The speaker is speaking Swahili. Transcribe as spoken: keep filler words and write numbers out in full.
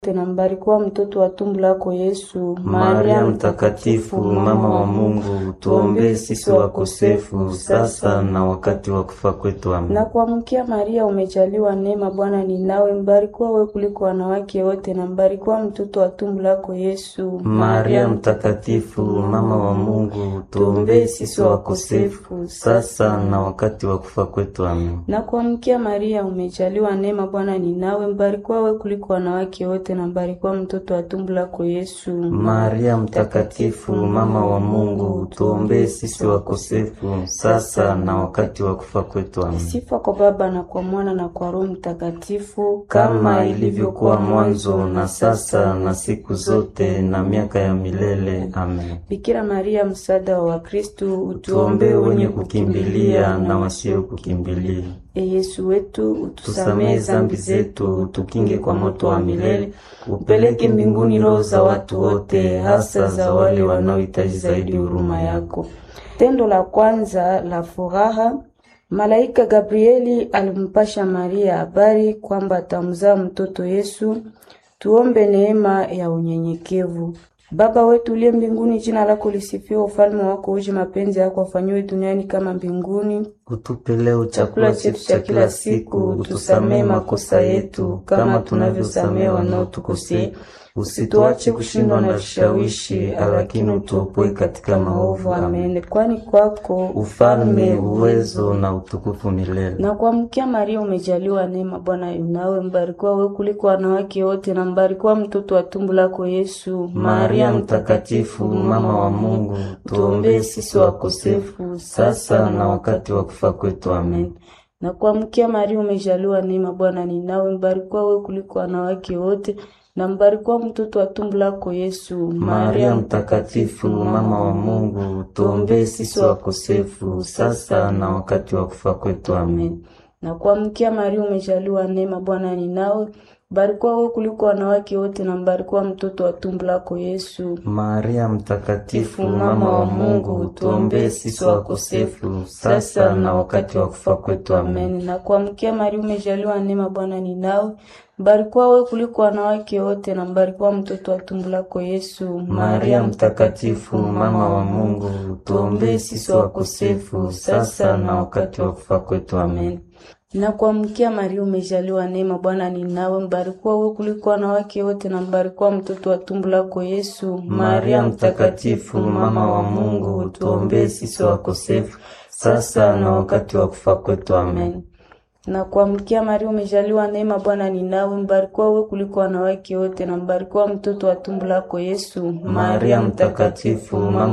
na mbarikiwa mtoto wa tumbo lako Yesu. Maria mtakatifu, mama wa Mungu, tuombee sisi wakosefu, sasa na wakati wa kufa kwetu. Amen. Na kuamkia Maria, umejaliwa neema, Bwana ni nawe, mbarikiwa wewe kuliko wanawake wote, na mbarikiwa mtoto wa tumbo lako Yesu. Maria mtakatifu, mama wa Mungu, tuombee sisi wakosefu, sasa na wakati wa kufa kwetu. Amen. Na kuamkia Maria, umejaliwa neema, Bwana ni nawe, mbarikiwa wewe kuliko wanawake wote, na mbarikiwa mtoto wa tumbo lako Yesu. Maria mtakatifu, mama wa Mungu, tuombee sisi wakosefu, sasa na wakati wa kufa kwetu. Amen. Sifa kwa Baba na kwa Mwana na kwa Roho Mtakatifu, kama ilivyokuwa mwanzo na sasa na siku zote na miaka ya milele. Amen. Bikira Maria, msaada wa Wakristo, utuombee wenye kukimbilia na wasio kukimbilia. E Yesu wetu, utusamehe zambi zetu, utukinge kwa moto wa milele, upeleke mbinguni roho za watu wote, hasa za wale wanaohitaji zaidi huruma yako. Tendo la kwanza la furaha, malaika Gabrieli alimpasha Maria habari kwamba atamzaa mtoto Yesu. Tuombe neema ya unyenyekevu. Baba wetu uliye mbinguni, jina lako lisifiwe, ufalme wako uje, mapenzi yako afanywe duniani kama mbinguni. Utupe leo chakula chetu cha kila siku, utusamehe makosa yetu kama tunavyosamehe wanaotukosea, usituache kushindwa na vishawishi, lakini utuopoe katika maovu. Amen. Kwani kwako ufalme, uwezo na utukufu milele. Na kuamkia Maria, umejaliwa neema, Bwana yu nawe, mbarikiwa wewe kuliko wanawake wote, na mbarikiwa mtoto wa tumbo lako Yesu. Maria mtakatifu, mama wa Mungu, tuombee sisi wakosefu, sasa na wakati wa kufa kwetu. Amen. Na kuamkia Maria, umejaliwa neema, Bwana ni nawe, mbarikiwa wewe kuliko wanawake wote, na mbarikiwa mtoto wa tumbo lako Yesu. Maria mtakatifu, mama wa Mungu, tuombee sisi wakosefu, sasa na wakati wa kufa kwetu. Amen. Na kuamkia Maria, umejaliwa neema, Bwana ni nawe, mbarikiwa wewe kuliko wanawake wote, na mbarikiwa mtoto wa tumbo lako Yesu. Maria mtakatifu, mama wa Mungu, tuombee sisi wakosefu, sasa na wakati wa kufa kwetu. Amen. Na kuamkia Maria, umejaliwa neema, Bwana ni nawe, mbarikiwa wewe kuliko wanawake wote, na mbarikiwa mtoto wa tumbo lako Yesu. Maria mtakatifu, mama wa Mungu, tuombee sisi wakosefu, sasa na wakati wa kufa kwetu. Amen. Na kuamkia Maria, umejaliwa neema, Bwana ni nawe, mbarikiwa wewe kuliko wanawake wote, na mbarikiwa mtoto wa tumbo lako Yesu. Maria mtakatifu, mama wa Mungu, tuombee sisi wakosefu, sasa na wakati wa kufa kwetu. Amen. Na kuamkia Maria, umejaliwa neema, Bwana ni nawe, mbarikiwa wewe kuliko wanawake wote, na mbarikiwa mtoto wa tumbo lako Yesu. Maria mtakatifu, mama